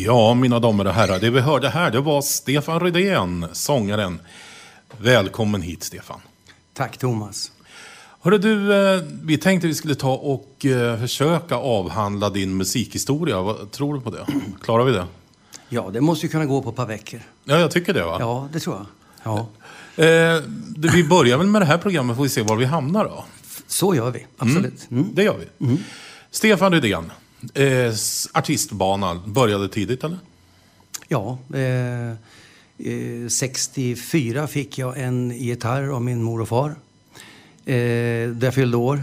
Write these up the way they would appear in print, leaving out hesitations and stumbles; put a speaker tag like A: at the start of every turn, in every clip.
A: Ja, mina damer och herrar, det vi hörde här, det var Stefan Rydén, sångaren. Välkommen hit, Stefan.
B: Tack, Thomas.
A: Hörru du, vi tänkte vi skulle ta och försöka avhandla din musikhistoria. Vad tror du på det? Klarar vi det?
B: Ja, det måste ju kunna gå på ett par veckor.
A: Ja, jag tycker det, va?
B: Ja, det tror jag. Ja.
A: Vi börjar väl med det här programmet, får vi se var vi hamnar då.
B: Så gör vi, absolut.
A: Det gör vi. Stefan Rydén, artistbanan började tidigt, eller?
B: Ja, 64 fick jag en gitarr av min mor och far. Där jag fyllde år.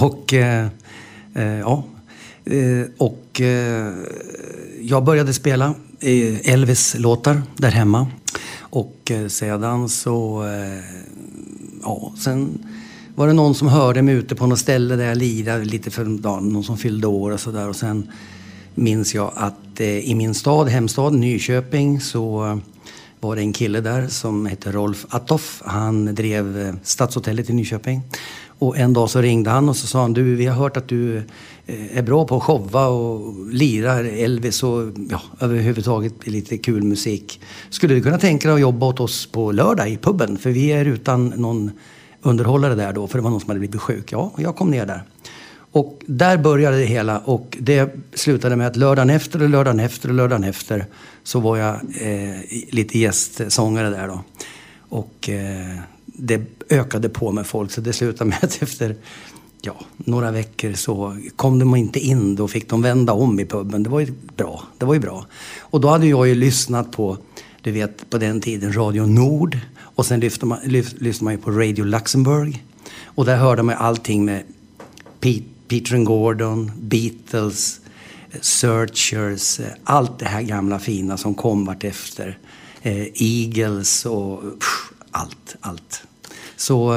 B: Och jag började spela Elvis-låtar där hemma. Och sedan så... sen var det någon som hörde mig ute på något ställe där jag lirade lite för någon som fyllde år och sådär. Och sen minns jag att i min stad, hemstad Nyköping, så var det en kille där som hette Rolf Attoff. Han drev Stadshotellet i Nyköping. Och en dag så ringde han och så sa han: du, vi har hört att du är bra på att showa och lirar Elvis och överhuvudtaget lite kul musik. Skulle du kunna tänka dig att jobba åt oss på lördag i puben? För vi är utan någon underhållare där då, för det var någon som hade blivit sjuk. Ja, och jag kom ner där. Och där började det hela, och det slutade med att lördagen efter så var jag lite gästsångare där då. Och det ökade på med folk, så det slutade med att efter några veckor så kom de inte in, då fick de vända om i puben. Det var ju bra. Och då hade jag ju lyssnat på, du vet, på den tiden Radio Nord, och sen lyssnade man ju på Radio Luxemburg, och där hörde man allting med Peter and Gordon, Beatles, Searchers, allt det här gamla fina som kom vart efter. Eagles och allt. Så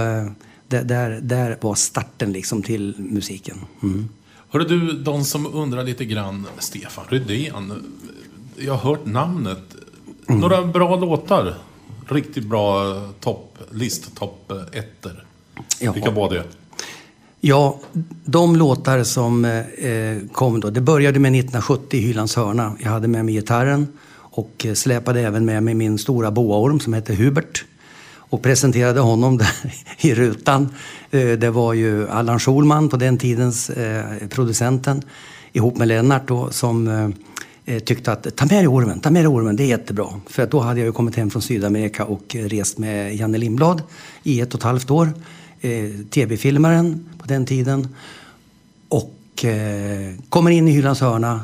B: där var starten liksom till musiken.
A: Hörru du, de som undrar lite grann, Stefan Rydén, jag har hört namnet. Några bra låtar, riktigt bra topp ettor. Vilka var det?
B: Ja, de låtar som kom då, det började med 1970 i Hylands hörna. Jag hade med mig gitarren och släpade även med mig min stora boaorm som hette Hubert. Och presenterade honom där i rutan. Det var ju Allan Schulman, på den tidens producenten, ihop med Lennart då, som tyckte att ta med dig ormen, det är jättebra. För att då hade jag ju kommit hem från Sydamerika och rest med Janne Lindblad i 1,5 år. TV-filmaren på den tiden. Och kommer in i Hylands hörna,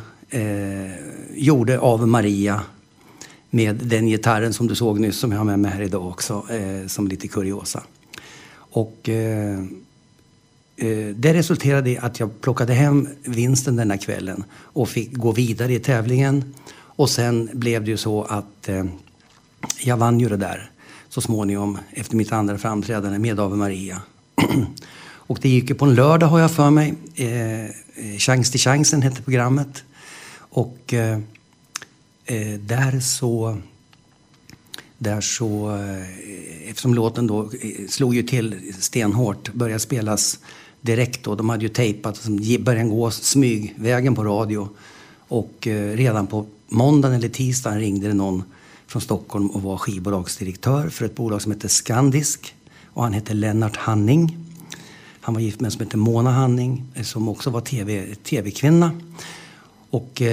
B: gjorde Ave Maria med den gitarren som du såg nyss, som jag har med mig här idag också, som lite kuriosa. Och det resulterade i att jag plockade hem vinsten den här kvällen och fick gå vidare i tävlingen. Och sen blev det ju så att jag vann ju det där så småningom efter mitt andra framträdande med Ave Maria. Och det gick ju på en lördag, har jag för mig. Chans till chansen hette programmet. Och där så eftersom låten då slog ju till stenhårt, började spelas direkt då. De hade ju tejpat som började gå smygvägen på radio. Och redan på måndagen eller tisdagen ringde det någon från Stockholm och var skivbolagsdirektör för ett bolag som heter Skandisk. Och han hette Lennart Hanning. Han var gift med en som hette Mona Hanning, som också var tv-kvinna. Och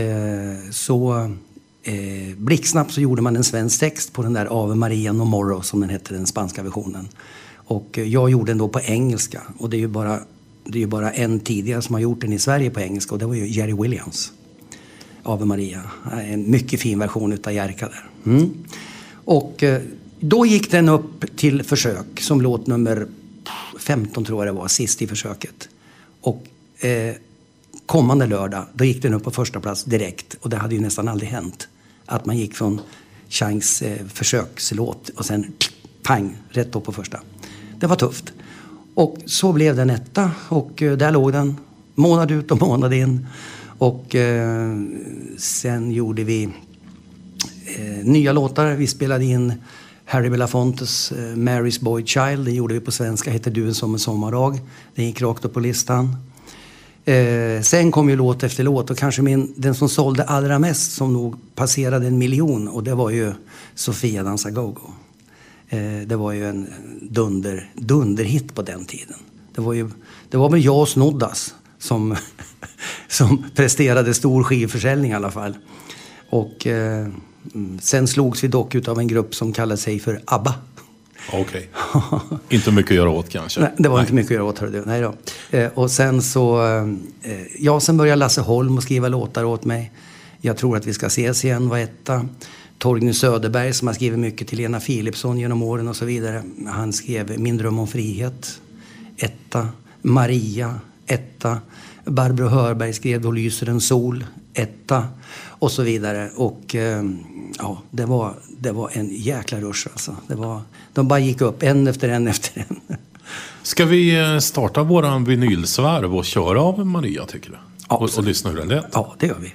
B: blixtsnabbt så gjorde man en svensk text på den där Ave Maria No Morrow, som den hette, den spanska versionen. Och jag gjorde den då på engelska. Och det är ju bara en tidigare som har gjort den i Sverige på engelska, och det var ju Jerry Williams. Ave Maria. En mycket fin version utav Jerka där. Och då gick den upp till försök som låt nummer 15, tror jag det var, sist i försöket. Och kommande lördag, då gick den upp på första plats direkt. Och det hade ju nästan aldrig hänt att man gick från chans försökslåt och sen pang, rätt upp på första. Det var tufft. Och så blev den etta, och där låg den månad ut och månad in. Och sen gjorde vi nya låtar. Vi spelade in Harry Belafontes Mary's Boy Child. Det gjorde vi på svenska, heter Du en sommardag. Den gick rakt upp på listan. Sen kom ju låt efter låt och kanske den som sålde allra mest som nog passerade 1 miljon, och det var ju Sofia dansar go-go. Det var ju en dunderhit på den tiden. Det var väl jag och Snoddas som presterade stor skivförsäljning i alla fall. Och sen slogs vi dock ut av en grupp som kallade sig för ABBA.
A: Okej. Inte mycket att göra åt kanske.
B: Nej, det var inte mycket att göra åt, hörde du. Nej då. Och sen så... sen började Lasse Holm och skriva låtar åt mig. Jag tror att vi ska ses igen, var etta. Torgny Söderberg som har skrivit mycket till Lena Philipsson genom åren och så vidare. Han skrev Min dröm om frihet, etta. Maria, etta. Barbro Hörberg skrev Då lyser en sol, etta. Och så vidare. Och det var en jäkla rush alltså. De bara gick upp en efter en.
A: Ska vi starta våran vinylsvärv och köra av Maria, tycker du? Och lyssna hur den lät?
B: Ja, det gör vi.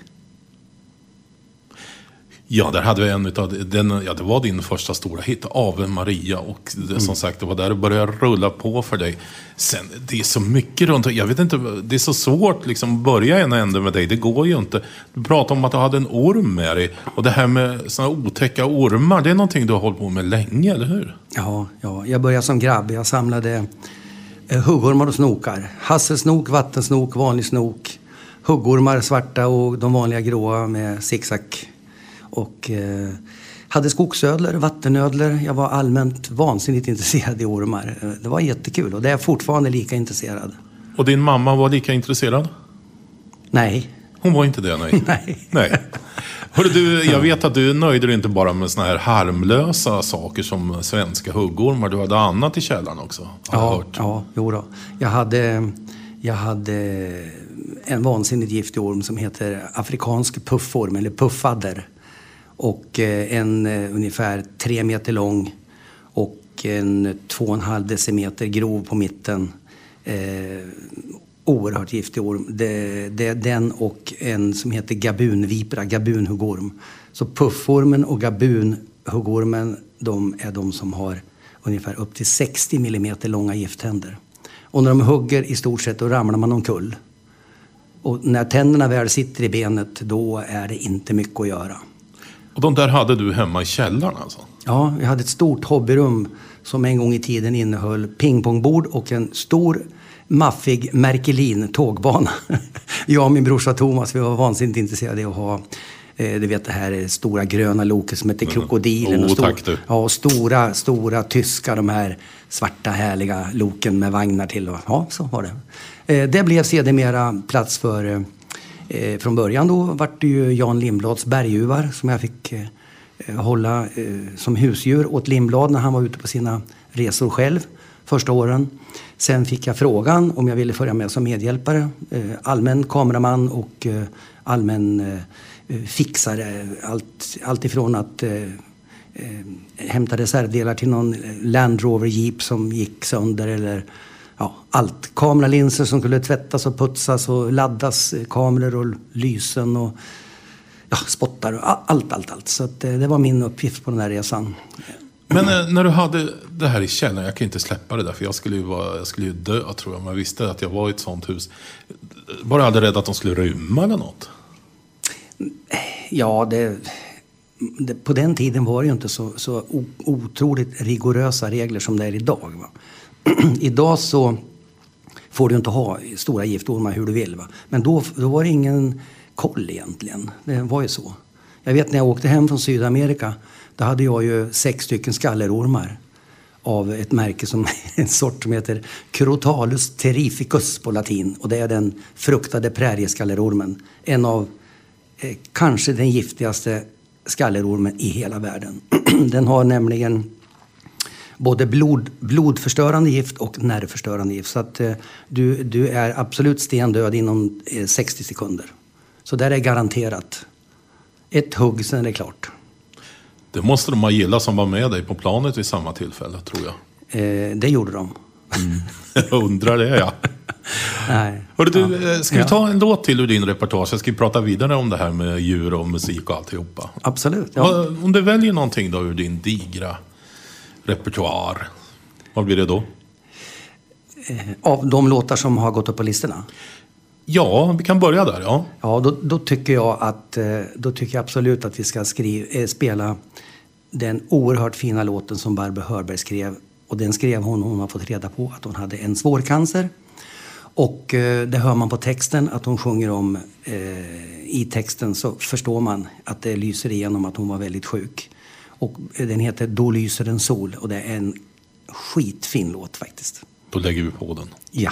A: Ja, där hade vi en utav det var din första stora hit, Ave Maria, och som sagt, det var där det började rulla på för dig. Sen, det är så mycket runt, jag vet inte, det är så svårt liksom att börja en ände med dig, det går ju inte. Du pratade om att du hade en orm med dig, och det här med såna otäcka ormar, det är någonting du har hållit på med länge, eller hur?
B: Ja, jag började som grabb, jag samlade huggormar och snokar. Hasselsnok, vattensnok, vanlig snok, huggormar svarta och de vanliga gråa med zigzag. Och hade skogsödlor, vattenödlor. Jag var allmänt vansinnigt intresserad i ormar. Det var jättekul och det är jag fortfarande lika intresserad.
A: Och din mamma var lika intresserad?
B: Nej.
A: Hon var inte det, nej. Nej. Hörru du, jag vet att du nöjde dig inte bara med såna här harmlösa saker som svenska huggormar. Du hade annat i källaren också, har jag hört.
B: Ja, jo då. Jag hade en vansinnigt giftig orm som heter afrikansk pufform eller puffadder. Och en ungefär 3 meter lång och en 2,5 decimeter grov på mitten. Oerhört giftig orm. Det är den och en som heter gabunvipra, gabunhuggorm. Så pufformen och gabunhuggormen, de är de som har ungefär upp till 60 millimeter långa gifttänder. Och när de hugger i stort sett, då ramlar man omkull. Och när tänderna väl sitter i benet, då är det inte mycket att göra.
A: Och de där hade du hemma i källaren alltså?
B: Ja, vi hade ett stort hobbyrum som en gång i tiden innehöll pingpongbord och en stor maffig Märkelin tågbana. Jag och min brorsa Thomas, vi var vansinnigt intresserade av att ha du vet det här stora gröna loket som heter Krokodilen. Och stora tyska, de här svarta härliga loken med vagnar till. Och, ja, så var det. Det blev sedermera plats för... Från början då var det ju Jan Lindblads berguvar som jag fick hålla som husdjur åt Lindblad när han var ute på sina resor själv första åren. Sen fick jag frågan om jag ville följa med som medhjälpare, allmän kameraman och allmän fixare. Allt ifrån att hämta reservdelar till någon Land Rover Jeep som gick sönder eller... Ja, allt. Kameralinser som skulle tvättas och putsas och laddas, kameror och lysen och spottar och allt. Så att, det var min uppgift på den här resan.
A: Men när du hade det här i källaren, jag kan inte släppa det där för jag skulle ju dö tror jag, om jag visste att jag var i ett sånt hus. Var du aldrig rädd att de skulle rymma eller något?
B: Ja, på den tiden var det ju inte så otroligt rigorösa regler som det är idag, va? Idag så får du inte ha stora giftormar hur du vill, va? Men då var det ingen koll egentligen. Det var ju så. Jag vet när jag åkte hem från Sydamerika, då hade jag ju 6 stycken skallerormar av ett märke som en sort som heter Crotalus terrificus på latin. Och det är den fruktade prärieskallerormen. En av kanske den giftigaste skallerormen i hela världen. Den har nämligen både blodförstörande gift och nervförstörande gift. Så att du är absolut stendöd inom 60 sekunder. Så där är garanterat. Ett hugg, sen är det klart.
A: Det måste de ha gillat som var med dig på planet vid samma tillfälle, tror jag.
B: Det gjorde de.
A: Jag undrar det, ja.
B: Nej.
A: Hörru, ska vi ta en låt till ur din reportage? Jag ska prata vidare om det här med djur och musik och alltihopa.
B: Absolut, ja.
A: Om du väljer någonting då ur din digra repertoar, vad blir det då?
B: Av de låtar som har gått upp på listorna?
A: Ja, vi kan börja där, ja.
B: Ja, då tycker jag absolut att vi ska spela den oerhört fina låten som Barbro Hörberg skrev. Och den skrev hon har fått reda på att hon hade en svår cancer. Och det hör man på texten att hon sjunger om, i texten så förstår man att det lyser igenom att hon var väldigt sjuk. Och den heter Då lyser en sol och det är en skitfin låt faktiskt.
A: Då lägger vi på den.
B: Ja.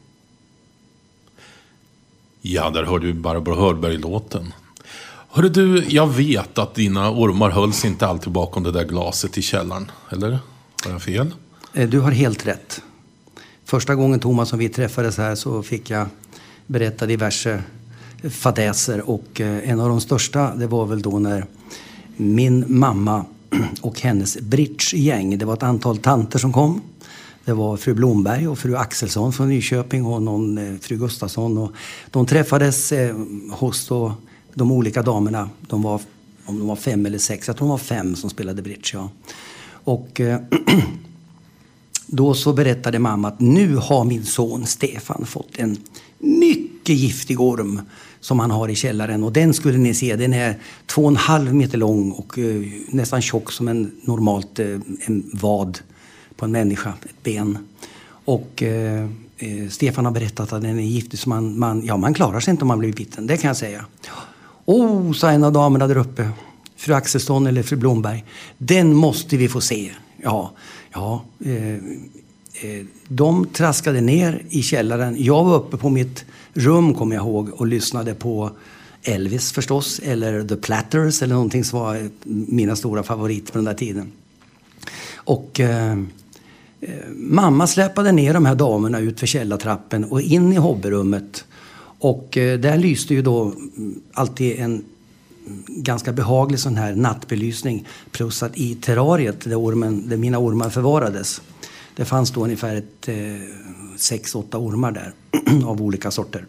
A: Ja, där hörde vi Barbro Hörberg-låten. Hörru du, jag vet att dina ormar hölls inte alltid bakom det där glaset i källaren. Eller? Har jag fel?
B: Du har helt rätt. Första gången Thomas och vi träffades här så fick jag berätta diverse fadäser. Och en av de största, det var väl då när min mamma och hennes bridgegäng, det var ett antal tanter som kom. Det var fru Blomberg och fru Axelsson från Nyköping och någon fru Gustafsson. Och de träffades hos de olika damerna. Om de var 5 eller 6, jag tror de var 5 som spelade bridge. Ja. Och då så berättade mamma att nu har min son Stefan fått en mycket giftig orm som han har i källaren. Och den skulle ni se, den är 2,5 meter lång och nästan tjock som en normalt en vad på en människa, ett ben. Och Stefan har berättat att den är giftig så man klarar sig inte om man blir biten, det kan jag säga. Sa en av damerna där uppe, fru Axelsson eller fru Blomberg, den måste vi få se. De traskade ner i källaren. Jag var uppe på mitt rum, kommer jag ihåg, och lyssnade på Elvis förstås, eller The Platters eller någonting som var mina stora favoriter på den där tiden. Och mamma släpade ner de här damerna ut för källartrappen och in i hobbyrummet. Och där lyste ju då alltid en ganska behaglig sån här nattbelysning. Plus att i terrariet där mina ormar förvarades, det fanns då ungefär 6-8 ormar där av olika sorter.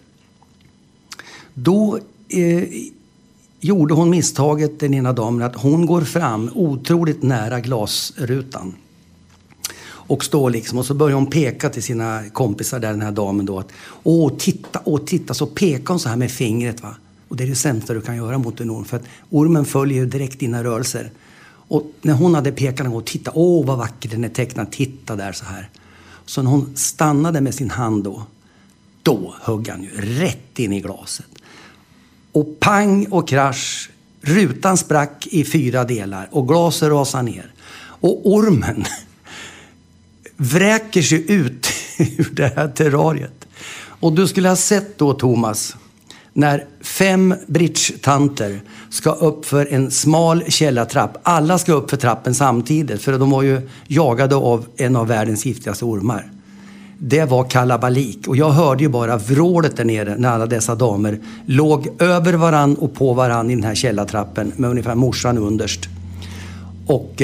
B: Då gjorde hon misstaget, den ena damen, att hon går fram otroligt nära glasrutan. Och står liksom, och så börjar hon peka till sina kompisar där, den här damen då, att titta, så pekar hon så här med fingret, va. Och det är det sämsta du kan göra mot en orm, för att ormen följer ju direkt dina rörelser. Och när hon hade pekat och titta, vad vackert den är tecknad, titta där så här. Så när hon stannade med sin hand då högg han ju rätt in i glaset. Och pang och krasch, rutan sprack i 4 delar och glaset rasade ner. Och ormen vräker sig ut ur det här terrariet. Och du skulle ha sett då, Thomas, när 5 bridge-tanter ska upp för en smal källartrapp. Alla ska upp för trappen samtidigt, för de var ju jagade av en av världens giftigaste ormar. Det var kalabalik. Och jag hörde ju bara vrålet där nere när alla dessa damer låg över varann och på varann i den här källartrappen med ungefär morsan underst. Och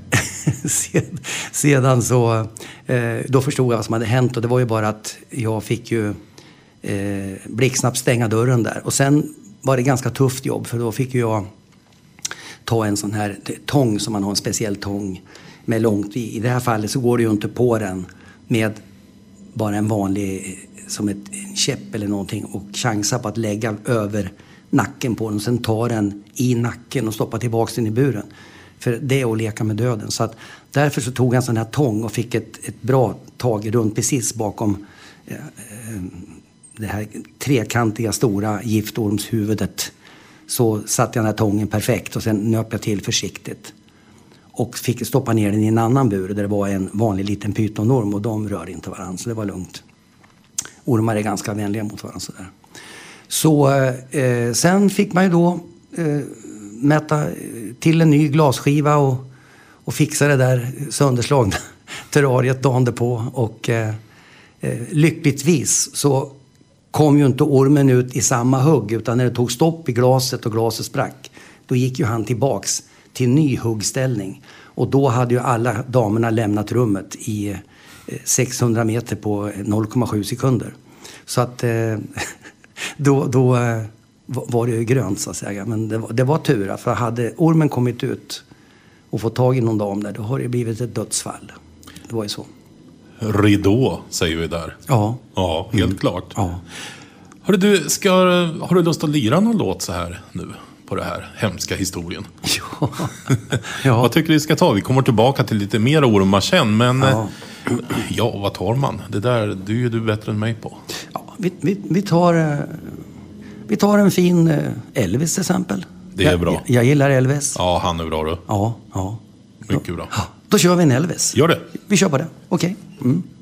B: sedan så då förstod jag vad som hade hänt, och det var ju bara att jag fick ju blixtsnabbt stänga dörren där. Och sen var det ganska tufft jobb, för då fick jag ta en sån här tång som man har, en speciell tång med långt i det här fallet så går det ju inte på den med bara en vanlig som en käpp eller någonting och chansa på att lägga över nacken på den och sen ta den i nacken och stoppa tillbaka den i buren. För det är att leka med döden. Så att därför så tog jag en sån här tång och fick ett bra tag runt precis bakom det här trekantiga stora giftormshuvudet. Så satte jag den här tången perfekt och sen nöp jag till försiktigt. Och fick stoppa ner den i en annan bur där det var en vanlig liten pytonorm och de rör inte varandra, så det var lugnt. Ormar är ganska vänliga mot varandra sådär. Så sen fick man ju då mäta till en ny glasskiva och fixa det där sönderslagna terrariet dagen på. Och lyckligtvis så kom ju inte ormen ut i samma hugg, utan när det tog stopp i glaset och glaset sprack, då gick ju han tillbaks till ny huggställning. Och då hade ju alla damerna lämnat rummet i 600 meter på 0,7 sekunder. Så att då var det ju grönt så att säga. Men det var tur, för hade ormen kommit ut och fått tag i någon dam där, då har det blivit ett dödsfall. Det var ju så.
A: Ridå säger vi där.
B: Ja.
A: Ja, helt klart.
B: Ja.
A: Hörru du, har du lust att lira någon låt så här nu? På det här hemska historien.
B: Ja.
A: Vad tycker du vi ska ta? Vi kommer tillbaka till lite mer ormar sen. Men vad tar man? Det där, det är ju du bättre än mig på.
B: Ja, vi tar en fin Elvis till exempel.
A: Det är bra.
B: Jag gillar Elvis.
A: Ja, han är bra du.
B: Ja.
A: Mycket bra.
B: Då kör vi en Elvis.
A: Gör det.
B: Vi kör på det. Okej. Mm.